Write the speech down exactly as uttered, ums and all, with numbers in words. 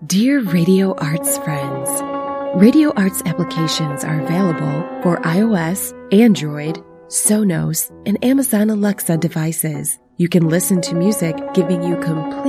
Dear Radio Arts friends, Radio Arts applications are available for iOS, Android, Sonos, and Amazon Alexa devices. You can listen to music giving you complete